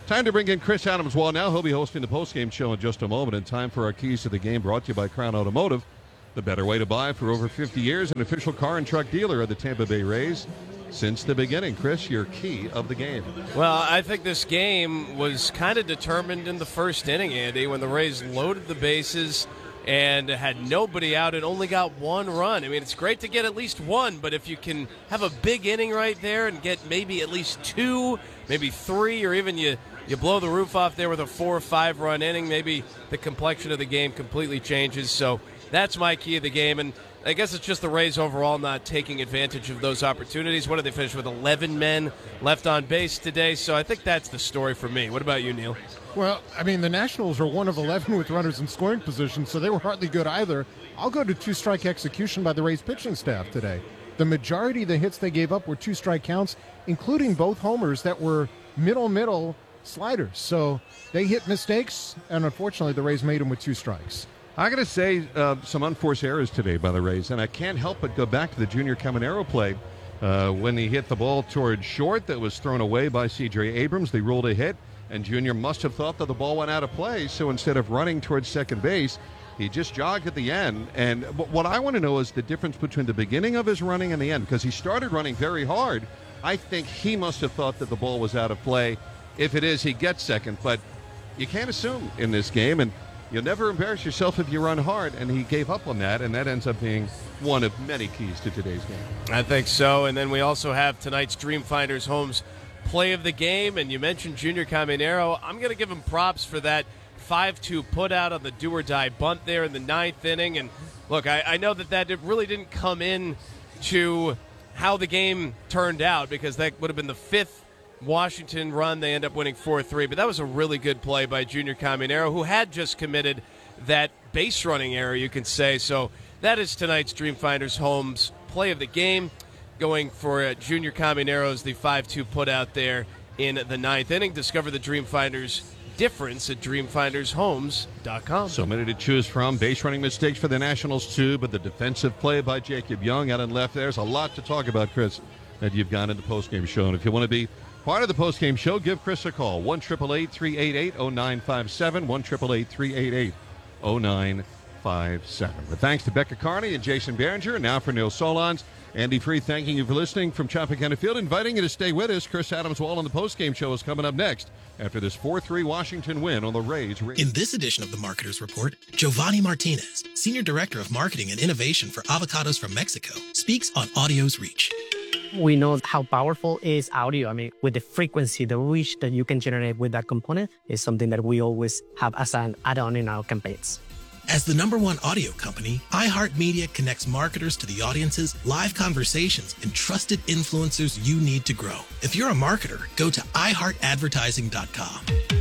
Time to bring in Chris Adams-Wall now. He'll be hosting the postgame show in just a moment. And time for our keys to the game, brought to you by Crown Automotive. The better way to buy. For over 50 years, an official car and truck dealer of the Tampa Bay Rays since the beginning. Chris, your key of the game.
Well, I think this game was kind of determined in the first inning, Andy, when the Rays loaded the bases and had nobody out and only got one run. I mean, it's great to get at least one, but if you can have a big inning right there and get maybe at least two, maybe three, or even you blow the roof off there with a 4 or 5 run inning, maybe the complexion of the game completely changes. So that's my key of the game, and I guess it's just the Rays overall not taking advantage of those opportunities. What did they finish with, 11 men left on base today? So I think that's the story for me. What about you, Neil?
Well, I mean, the Nationals are 1 of 11 with runners in scoring position, so they were hardly good either. I'll go to 2-strike execution by the Rays pitching staff today. The majority of the hits they gave up were 2-strike counts, including both homers that were middle sliders. So they hit mistakes, and unfortunately the Rays made them with 2 strikes.
I got to say, some unforced errors today by the Rays, and I can't help but go back to the Junior Caminero play when he hit the ball towards short that was thrown away by C.J. Abrams. They ruled a hit, and Junior must have thought that the ball went out of play, so instead of running towards second base, he just jogged at the end. And what I want to know is the difference between the beginning of his running and the end, because he started running very hard. I think he must have thought that the ball was out of play. If it is, he gets second, but you can't assume in this game, and you'll never embarrass yourself if you run hard, and he gave up on that, and that ends up being one of many keys to today's game.
I think so, and then we also have tonight's Dreamfinders Homes play of the game, and you mentioned Junior Caminero. I'm going to give him props for that 5-2 put-out on the do-or-die bunt there in the 9th inning, and look, I know that it really didn't come in to how the game turned out, because that would have been the 5th Washington run. They end up winning 4-3, but that was a really good play by Junior Caminero, who had just committed that base running error, you can say. So that is tonight's Dreamfinders Homes play of the game, going for Junior Caminero's the 5-2 put out there in the 9th inning. Discover the Dreamfinders difference at dreamfindershomes.com.
So many to choose from. Base running mistakes for the Nationals too, but the defensive play by Jacob Young out and left, there's a lot to talk about, Chris, that you've gone into the postgame show. And if you want to be part of the postgame show, give Chris a call, 1-888-388-0957, 1-888-388-0957. But thanks to Becca Carney and Jason Behringer, and now for Neil Solondz. Andy Free, thanking you for listening from Tropicana Field, inviting you to stay with us. Chris Adams-Wall on the postgame show is coming up next after this 4-3 Washington win on the Rays.
In this edition of the Marketer's Report, Giovanni Martinez, Senior Director of Marketing and Innovation for Avocados from Mexico, speaks on audio's reach.
We know how powerful is audio. I mean, with the frequency, the reach that you can generate with that component is something that we always have as an add-on in our campaigns.
As the #1 audio company, iHeartMedia connects marketers to the audiences, live conversations, and trusted influencers you need to grow. If you're a marketer, go to iHeartAdvertising.com.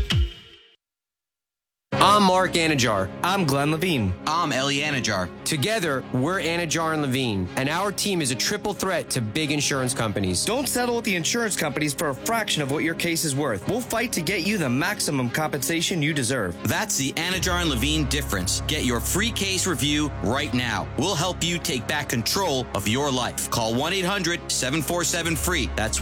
I'm Mark Anajar. I'm Glenn Levine. I'm Ellie Anajar. Together, we're Anajar and Levine, and our team is a triple threat to big insurance companies. Don't settle with the insurance companies for a fraction of what your case is worth. We'll fight to get you the maximum compensation you deserve. That's the Anajar and Levine difference. Get your free case review right now. We'll help you take back control of your life. Call 1-800-747-FREE. That's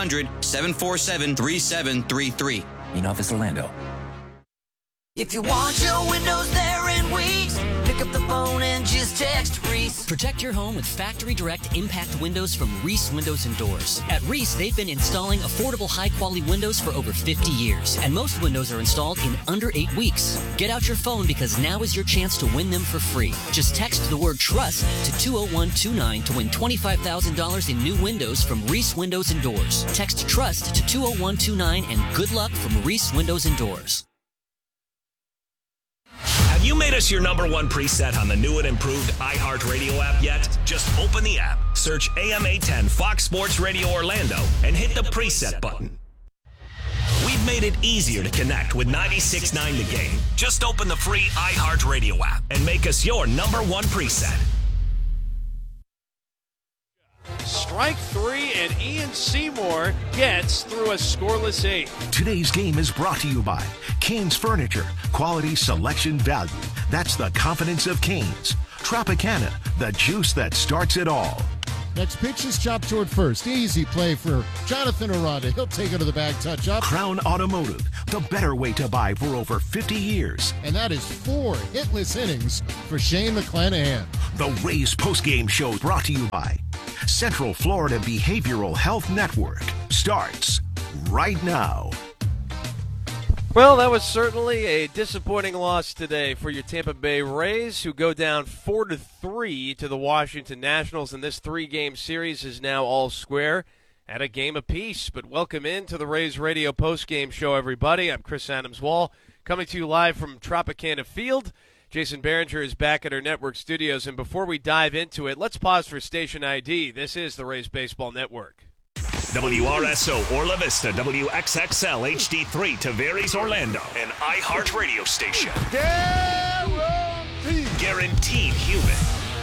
1-800-747-3733.
In Office Orlando.
If you want your windows there in weeks, pick up the phone and just text Reese.
Protect your home with Factory Direct Impact Windows from Reese Windows and Doors. At Reese, they've been installing affordable, high-quality windows for over 50 years, and most windows are installed in under 8 weeks. Get out your phone because now is your chance to win them for free. Just text the word TRUST to 20129 to win $25,000 in new windows from Reese Windows and Doors. Text TRUST to 20129 and good luck from Reese Windows and Doors.
Have you made us your #1 preset on the new and improved iHeartRadio app yet? Just open the app, search AM 810 Fox Sports Radio Orlando, and hit the preset button. We've made it easier to connect with 96.9 The Game. Just open the free iHeartRadio app and make us your #1 preset.
Strike 3, and Ian Seymour gets through a scoreless 8th.
Today's game is brought to you by Canes Furniture. Quality, selection, value. That's the confidence of Canes. Tropicana, the juice that starts it all.
Next pitch is chopped toward first. Easy play for Jonathan Aranda. He'll take it to the bag, touch up.
Crown Automotive, the better way to buy for over 50 years.
And that is 4 hitless innings for Shane McClanahan.
The Rays postgame show brought to you by Central Florida Behavioral Health Network starts right now.
Well, that was certainly a disappointing loss today for your Tampa Bay Rays, who go down 4-3 to the Washington Nationals, and this 3-game series is now all square at a game apiece. But welcome into the Rays Radio postgame show, everybody. I'm Chris Adams-Wall, coming to you live from Tropicana Field. Jason Behringer is back at our network studios, and before we dive into it, let's pause for station ID. This is the Rays Baseball Network.
WRSO Orla Vista, WXXL HD3 Tavares Orlando, an iHeart radio station. Guaranteed human.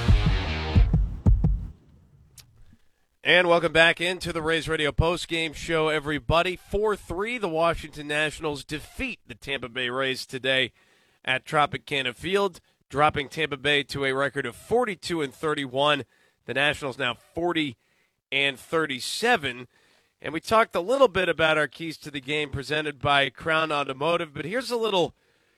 And welcome back into the Rays Radio postgame show, everybody. 4-3, the Washington Nationals defeat the Tampa Bay Rays today at Tropicana Field, dropping Tampa Bay to a record of 42-31. The Nationals now 40-37. And we talked a little bit about our keys to the game presented by Crown Automotive, but here's a little,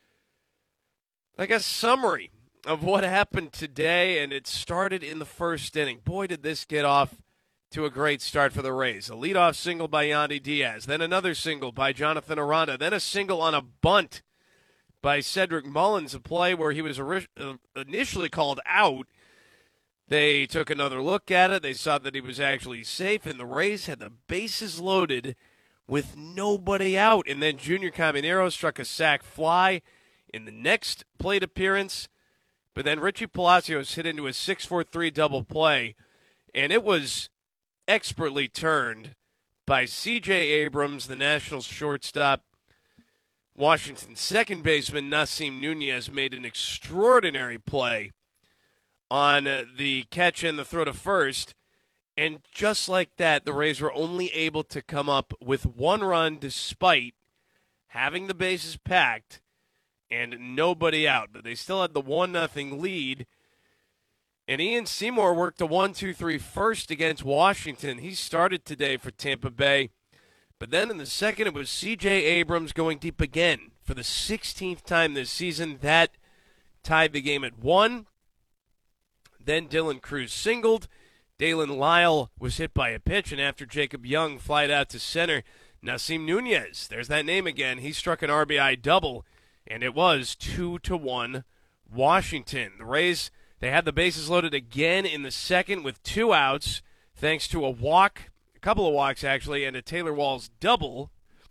I guess, summary of what happened today, and it started in the first inning. Boy, did this get off to a great start for the Rays. A leadoff single by Yandy Diaz, then another single by Jonathan Aranda, then a single on a bunt by Cedric Mullins, a play where he was initially called out. They took another look at it. They saw that he was actually safe, and the Rays had the bases loaded with nobody out. And then Junior Caminero struck a sac fly in the next plate appearance. But then Richie Palacios hit into a 6-4-3 double play, and it was expertly turned by C.J. Abrams, the Nationals shortstop. Washington's second baseman, Nasim Nunez, made an extraordinary play on the catch and the throw to first. And just like that, the Rays were only able to come up with one run despite having the bases packed and nobody out. But they still had the 1-0 lead. And Ian Seymour worked a 1-2-3 first against Washington. He started today for Tampa Bay. But then in the second, it was C.J. Abrams going deep again for the 16th time this season. That tied the game at 1. Then Dylan Cruz singled. Dalen Lyle was hit by a pitch, and after Jacob Young flied out to center, Nasim Nunez, there's that name again, he struck an RBI double, and it was 2-1 Washington. The Rays, they had the bases loaded again in the second with 2 outs, thanks to a walk, a couple of walks actually, and a Taylor Walls double.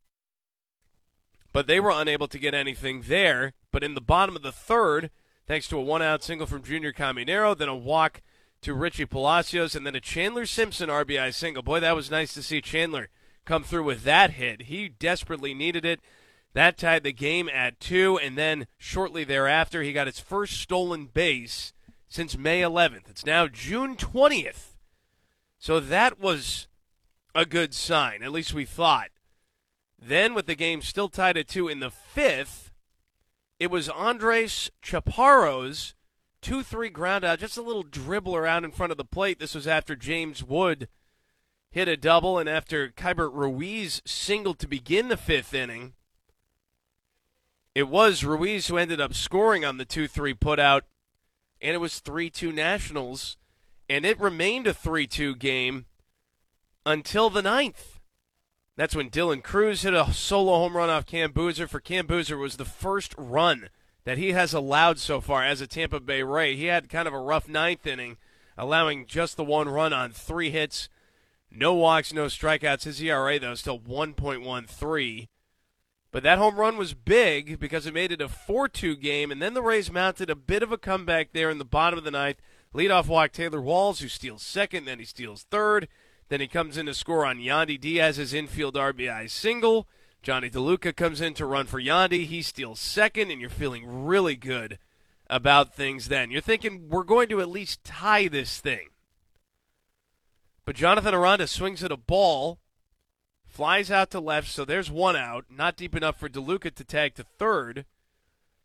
But they were unable to get anything there. But in the bottom of the third, thanks to a 1-out single from Junior Caminero, then a walk to Richie Palacios, and then a Chandler Simpson RBI single. Boy, that was nice to see Chandler come through with that hit. He desperately needed it. That tied the game at 2, and then shortly thereafter, he got his first stolen base since May 11th. It's now June 20th. So that was a good sign, at least we thought. Then, with the game still tied at 2 in the 5th, it was Andres Chaparro's 2-3 ground out, just a little dribble around in front of the plate. This was after James Wood hit a double and after Keibert Ruiz singled to begin the 5th inning. It was Ruiz who ended up scoring on the 2-3 putout, and it was 3-2 Nationals, and it remained a 3-2 game until the 9th. That's when Dylan Cruz hit a solo home run off Cam Boozer. For Cam Boozer, was the first run that he has allowed so far as a Tampa Bay Ray. He had kind of a rough 9th inning, allowing just the 1 run on 3 hits. No walks, no strikeouts. His ERA, though, still 1.13. But that home run was big because it made it a 4-2 game, and then the Rays mounted a bit of a comeback there in the bottom of the 9th. Leadoff walk Taylor Walls, who steals second, then he steals third. Then he comes in to score on Yandy Diaz's infield RBI single. Johnny DeLuca comes in to run for Yandy. He steals second, and you're feeling really good about things then. You're thinking, we're going to at least tie this thing. But Jonathan Aranda swings at a ball, flies out to left, so there's 1 out. Not deep enough for DeLuca to tag to third.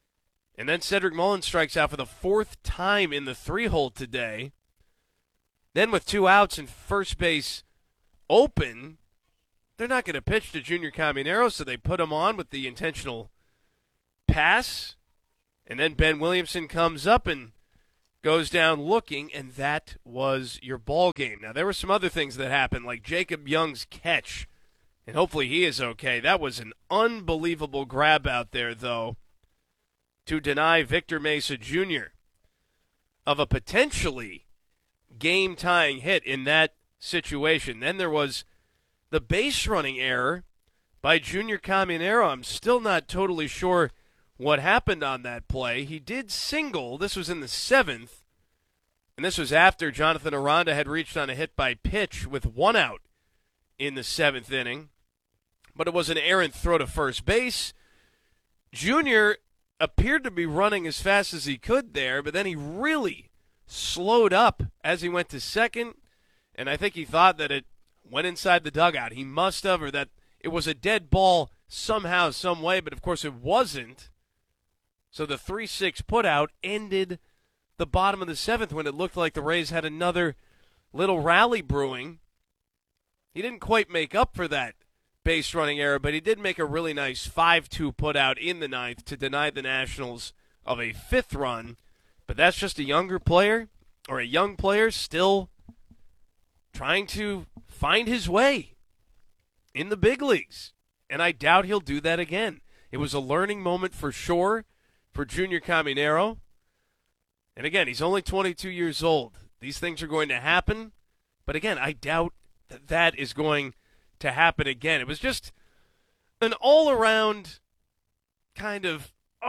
And then Cedric Mullins strikes out for the 4th time in the 3-hole today. Then with 2 outs and first base open, they're not going to pitch to Junior Caminero, so they put him on with the intentional pass. And then Ben Williamson comes up and goes down looking, and that was your ball game. Now, there were some other things that happened, like Jacob Young's catch, and hopefully he is okay. That was an unbelievable grab out there, though, to deny Victor Mesa Jr. of a potentially game-tying hit in that situation. Then there was the base-running error by Junior Caminero. I'm still not totally sure what happened on that play. He did single. This was in the 7th, and this was after Jonathan Aranda had reached on a hit by pitch with 1 out in the 7th inning. But it was an errant throw to first base. Junior appeared to be running as fast as he could there, but then he really slowed up as he went to second, and I think he thought that it went inside the dugout. He must have, or that it was a dead ball somehow, some way, but of course it wasn't. So the 3-6 putout ended the bottom of the 7th when it looked like the Rays had another little rally brewing. He didn't quite make up for that base running error, but he did make a really nice 5-2 putout in the 9th to deny the Nationals of a 5th run. But that's just a younger player, or a young player still trying to find his way in the big leagues. And I doubt he'll do that again. It was a learning moment for sure for Junior Caminero. And again, he's only 22 years old. These things are going to happen. But again, I doubt that that is going to happen again. It was just an all-around kind of,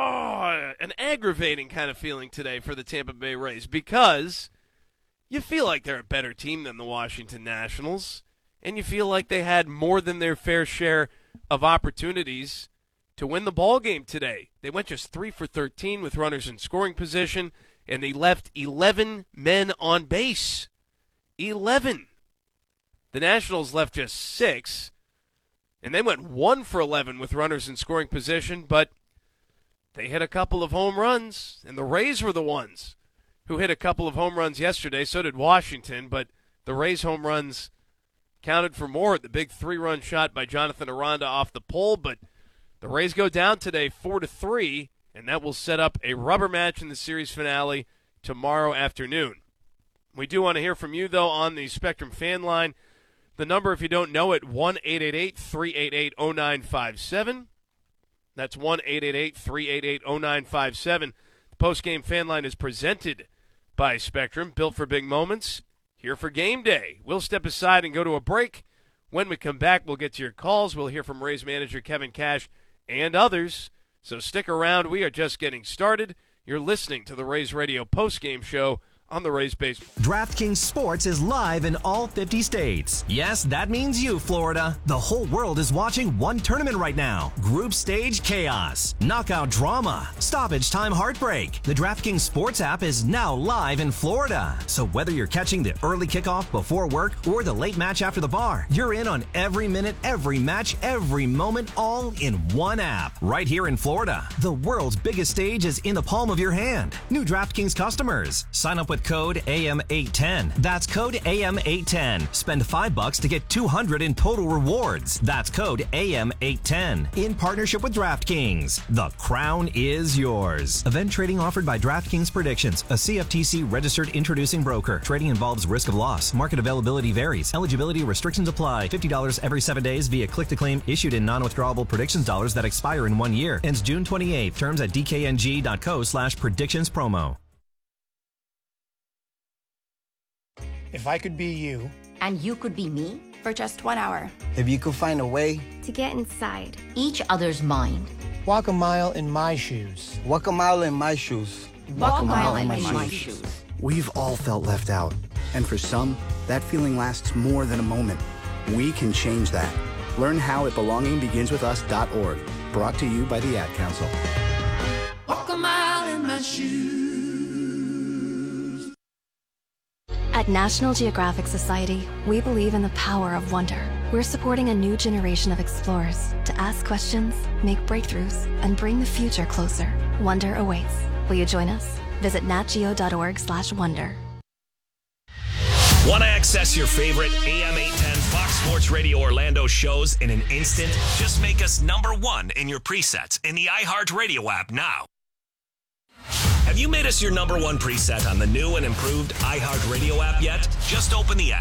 an aggravating kind of feeling today for the Tampa Bay Rays, because you feel like they're a better team than the Washington Nationals, and you feel like they had more than their fair share of opportunities to win the ball game today. They went just 3 for 13 with runners in scoring position, and they left 11 men on base. 11. The Nationals left just 6, and they went 1 for 11 with runners in scoring position, but they hit a couple of home runs, and the Rays were the ones who hit a couple of home runs yesterday. So did Washington, but the Rays' home runs counted for more. The big 3-run shot by Jonathan Aranda off the pole, but the Rays go down today 4-3, and that will set up a rubber match in the series finale tomorrow afternoon. We do want to hear from you, though, on the Spectrum fan line. The number, if you don't know it, 1-888-388-0957. That's 1-888-388-0957. The postgame fan line is presented by Spectrum, built for big moments, here for game day. We'll step aside and go to a break. When we come back, we'll get to your calls. We'll hear from Rays manager Kevin Cash and others. So stick around. We are just getting started. You're listening to the Rays Radio postgame show on the Rays Base.
DraftKings Sports is live in all 50 states. Yes, that means you, Florida. The whole world is watching one tournament right now. Group stage chaos, knockout drama, stoppage time heartbreak. The DraftKings Sports app is now live in Florida. So whether you're catching the early kickoff before work or the late match after the bar, you're in on every minute, every match, every moment, all in one app. Right here in Florida. The world's biggest stage is in the palm of your hand. New DraftKings customers, sign up with code AM810. That's code AM810. Spend $5 to get $200 in total rewards. That's code AM810. In partnership with DraftKings. The crown is yours. Event trading offered by DraftKings Predictions, a CFTC registered introducing broker. Trading involves risk of loss. Market availability varies. Eligibility restrictions apply. $50 every 7 days via click-to-claim issued in non-withdrawable predictions dollars that expire in 1 year. Ends June 28th. Terms at dkng.co/predictions promo.
If I could be you.
And you could be me?
For just 1 hour.
If you could find a way.
To get inside
each other's mind.
Walk a mile in my shoes.
Walk a mile in my shoes.
Walk a mile in my shoes.
We've all felt left out. And for some, that feeling lasts more than a moment. We can change that. Learn how at belongingbeginswithus.org. Brought to you by the Ad Council.
Walk a mile in my shoes.
At National Geographic Society, we believe in the power of wonder. We're supporting a new generation of explorers to ask questions, make breakthroughs, and bring the future closer. Wonder awaits. Will you join us? Visit natgeo.org/wonder.
Want to access your favorite AM 810 Fox Sports Radio Orlando shows in an instant? Just make us number one in your presets in the iHeartRadio app now. Have you made us your number one preset on the new and improved iHeartRadio app yet? Just open the app,